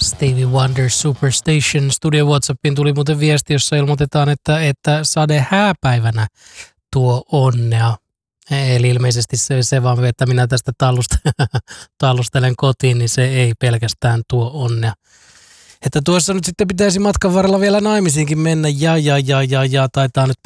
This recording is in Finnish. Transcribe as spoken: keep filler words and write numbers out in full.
Stevie Wonder Superstation. Studio WhatsAppiin tuli muuten viesti, jossa ilmoitetaan, että, että sade hääpäivänä tuo onnea. Eli ilmeisesti se, se vaan, että minä tästä tallustelen kotiin, niin se ei pelkästään tuo onnea. Että tuossa nyt sitten pitäisi matkan varrella vielä naimisiinkin mennä ja ja ja ja ja taitaa nyt